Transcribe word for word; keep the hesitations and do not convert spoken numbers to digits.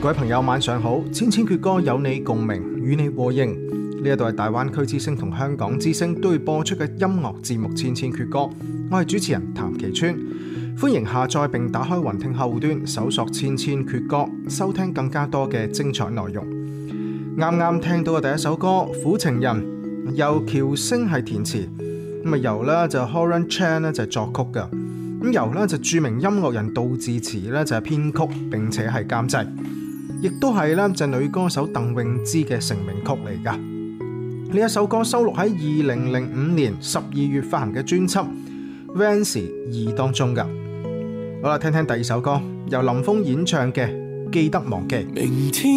各位朋友晚上好，千千闕歌有你共鳴，與你和應。呢一度係大灣區之聲同香港之聲都會播出嘅音樂節目《千千闕歌》，我係主持人譚其川，歡迎下載並打開雲聽客戶端，搜索《千千闕歌》，收聽更加多嘅精彩內容。啱啱聽到嘅第一首歌《苦情人》，由喬星係填詞，咁啊由咧就 Horan Chan 咧就係作曲嘅，咁由咧就著名音樂人杜自持咧就係編曲並且係監製，亦都係咧就女歌手鄧詠芝嘅成名曲嚟噶。呢一首歌收錄喺二零零五年十二月發行嘅專輯《Vans 二》當中噶。好啦，聽聽第二首歌，由林峰演唱嘅《記得忘記》。明天